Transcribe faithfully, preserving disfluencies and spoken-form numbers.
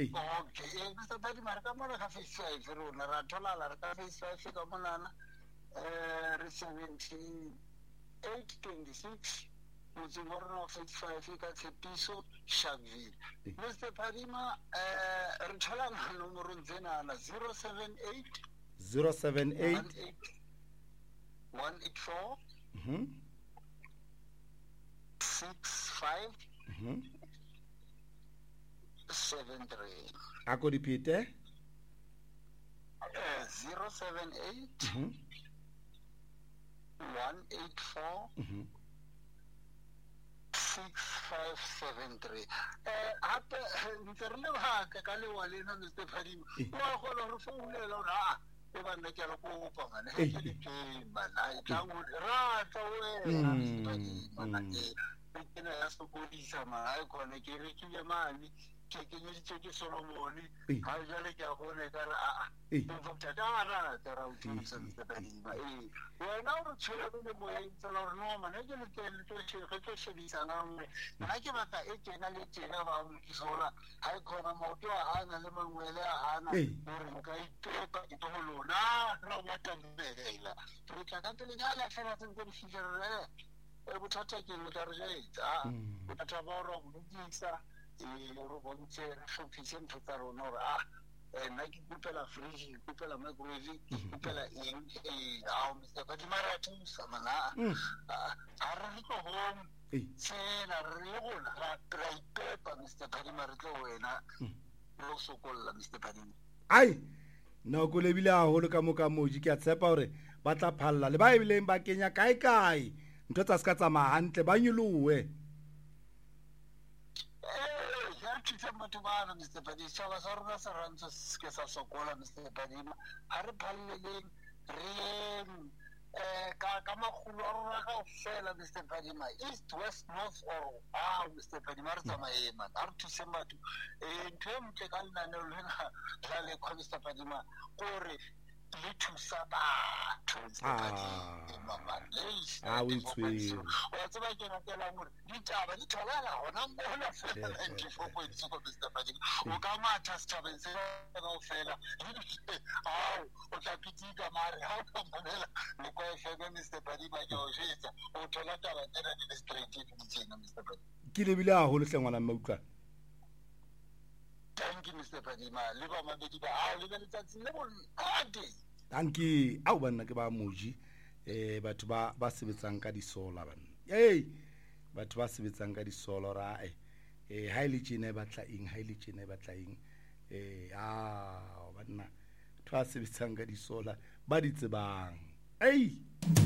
Okay, Mister Padima re ka mona ka face five rona ra tholala re ka face five ka monana eh re seventy-eight twenty-six motseng wa rona wa face five ka Tshepiso Sharpeville. Mister Padima eh re thola nomoro tsenana zero seven eight zero seven eight one eight four mhm six five mhm seven three. ako dipete Uh, zero seven eight mhm one eight four mhm six five seven three. Eh hape ntse re le ba ka ka le wa lena Mister Padima wa go lo re founela ora ah e ba nna ke re ko pa mane ke le ke mana e tla mo ra tsa we Mister Padima na ke ke na ya so go disa ma ai go ne ke re ke le mane ke ke ni tse ke Solomon ha jale ke a go ne ka ra a a tsa ta ra tsa ra utisa Mister Padima eh wena o tshela le mo e tsa la no mane ke le ke le ke ke ke shebisa ngwe na ke batla e tsena le tsena ba mo ke sola ha e khona mo to a na le mangwele a ana gore nka itoka ke to lona no ya tambela re tla ka tele ga la fela tse go fitlhela e bothata ke le ka re etsa bothata ba ro go disa e ro bontse re hlophise ntho tsa rona gore a nna ke kupela fridge ke kupela microwave ke kupela eng eh a Mister Padima ra thusa mana a re go home tsena re go ra try pepa Mister Padima re tlo wena lo sokolla Mister Padima ai no go lebile a holo ka mo ka moji ke a tshepa hore ba tla phalla le ba ebileng ba kenya kae kae ntho tsa ska tsamaya hantle ba nyuluwe ke tsa motho ba Mister Padima sa ba sa rona sa rantsa ke sa sokola Mister Padima ha re phalleleng re eh ka ka magolo a rona ka fela Mister Padima east west north or ah Mister Padima re tsamaye man a re thuse batho eh ntho e mtle ka lenaneo lena la le Mister Padima gore le thusa batho Mister Padima man ah we tswe wa tsaba ke ratela gore ditaba di tholala hona mona fela ninety-four point six Mister Padima o ka matha sethabeng se ka fela au o tla pitika mare ha o ka manela le kwa fela Mister Padima ke o jetsa o thola taba tsena di straight di tsena Mister Padima ke lebile a holo hlengwana mautlwa thank you Mister Padima le ba mabedi ba a le le tsatsi le bo ade thank you au banna ke ba moji eh batho ba ba sebetsang ka di solar bana hey batho ba sebetsang ka di solar ra eh ha ile tjena ba tla eng ha ile tjena ba tla eng eh ah banna batho ba sebetsang ka di solar ba di tsebang hey